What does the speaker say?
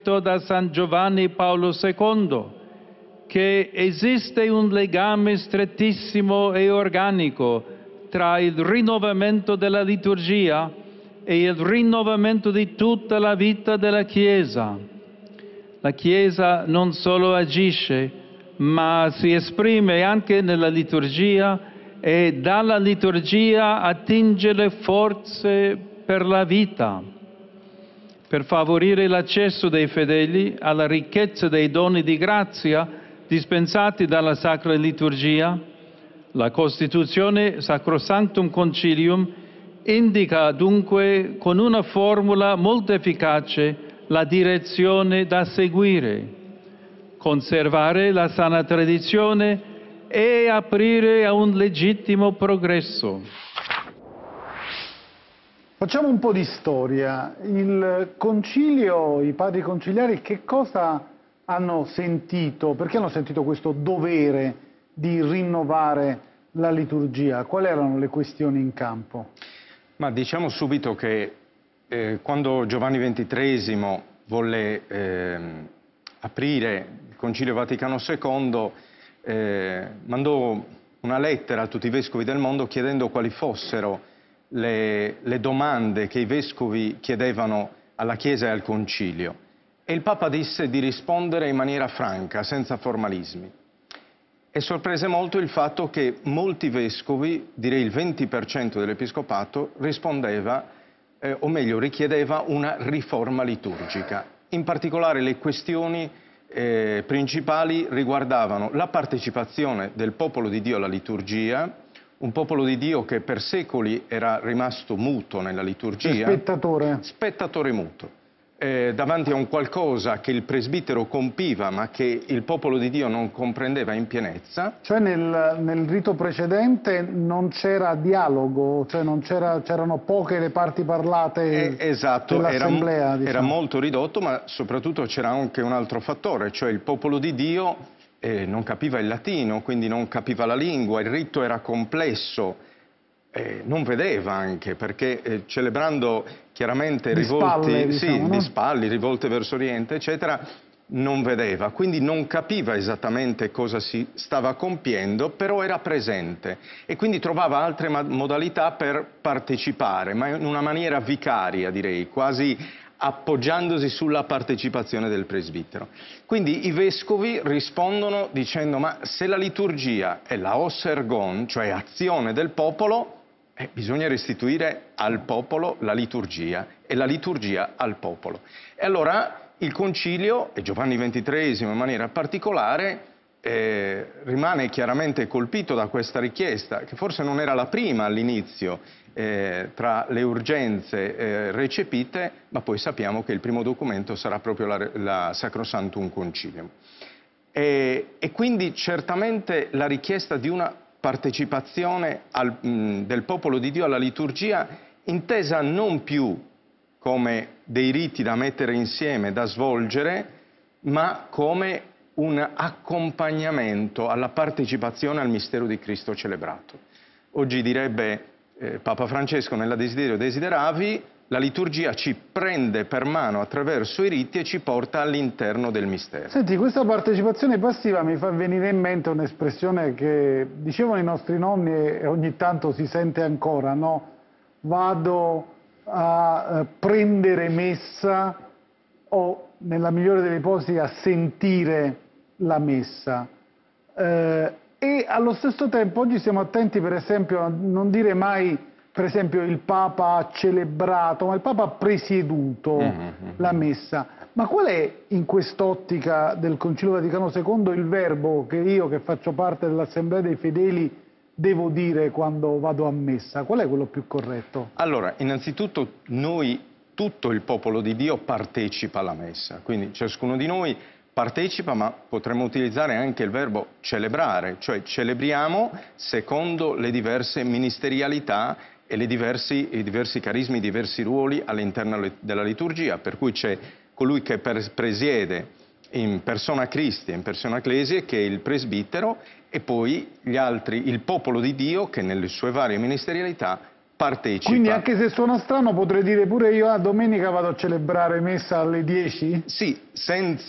da San Giovanni Paolo II, che esiste un legame strettissimo e organico tra il rinnovamento della liturgia e il rinnovamento di tutta la vita della Chiesa. La Chiesa non solo agisce, ma si esprime anche nella liturgia e dalla liturgia attinge le forze per la vita. Per favorire l'accesso dei fedeli alla ricchezza dei doni di grazia dispensati dalla Sacra Liturgia, la Costituzione Sacrosanctum Concilium indica dunque con una formula molto efficace la direzione da seguire: conservare la sana tradizione e aprire a un legittimo progresso. Facciamo un po' di storia. Il concilio, i padri conciliari, che cosa hanno sentito? Perché hanno sentito questo dovere di rinnovare la liturgia? Quali erano le questioni in campo? Ma diciamo subito che quando Giovanni XXIII volle aprire il Concilio Vaticano II, mandò una lettera a tutti i vescovi del mondo chiedendo quali fossero le domande che i vescovi chiedevano alla Chiesa e al Concilio. E il Papa disse di rispondere in maniera franca, senza formalismi. E sorprese molto il fatto che molti vescovi, direi il 20% dell'Episcopato, rispondeva, o meglio richiedeva una riforma liturgica. In particolare le questioni principali riguardavano la partecipazione del popolo di Dio alla liturgia, un popolo di Dio che per secoli era rimasto muto nella liturgia. Spettatore. Spettatore muto. Davanti a un qualcosa che il presbitero compiva ma che il popolo di Dio non comprendeva in pienezza. Cioè nel rito precedente non c'era dialogo, cioè c'erano poche le parti parlate esatto, dell'assemblea. Diciamo. Era molto ridotto, ma soprattutto c'era anche un altro fattore, cioè il popolo di Dio non capiva il latino, quindi non capiva la lingua, il rito era complesso. Non vedeva anche, perché celebrando chiaramente di rivolti, spalle, diciamo, no? di spalle, rivolte verso Oriente, eccetera, non vedeva, quindi non capiva esattamente cosa si stava compiendo, però era presente e quindi trovava altre modalità per partecipare, ma in una maniera vicaria, direi, quasi appoggiandosi sulla partecipazione del presbitero. Quindi i vescovi rispondono dicendo: ma se la liturgia è la os ergon, cioè azione del popolo, bisogna restituire al popolo la liturgia e la liturgia al popolo. E allora il Concilio, e Giovanni XXIII in maniera particolare, rimane chiaramente colpito da questa richiesta, che forse non era la prima all'inizio tra le urgenze recepite, ma poi sappiamo che il primo documento sarà proprio la Sacrosanctum Concilium. E quindi certamente la richiesta di una partecipazione del popolo di Dio alla liturgia, intesa non più come dei riti da mettere insieme, da svolgere, ma come un accompagnamento alla partecipazione al mistero di Cristo celebrato. Oggi direbbe Papa Francesco nella Desiderio Desideravi: la liturgia ci prende per mano attraverso i riti e ci porta all'interno del mistero. Senti, questa partecipazione passiva mi fa venire in mente un'espressione che dicevano i nostri nonni e ogni tanto si sente ancora, no? Vado a prendere messa o, nella migliore delle ipotesi, a sentire la messa. E allo stesso tempo oggi siamo attenti, per esempio, a non dire mai, per esempio, il Papa ha celebrato, ma il Papa ha presieduto la messa. Ma qual è, in quest'ottica del Concilio Vaticano II, il verbo che io, che faccio parte dell'Assemblea dei Fedeli, devo dire quando vado a messa? Qual è quello più corretto? Allora, innanzitutto tutto il popolo di Dio partecipa alla messa, quindi ciascuno di noi partecipa, ma potremmo utilizzare anche il verbo celebrare, cioè celebriamo secondo le diverse ministerialità e i diversi carismi, i diversi ruoli all'interno della liturgia, per cui c'è colui che presiede in persona Christi, in persona Ecclesie, che è il presbitero, e poi gli altri, il popolo di Dio, che nelle sue varie ministerialità partecipa. Quindi anche se suona strano potrei dire pure io, domenica vado a celebrare messa alle 10? Sì, senza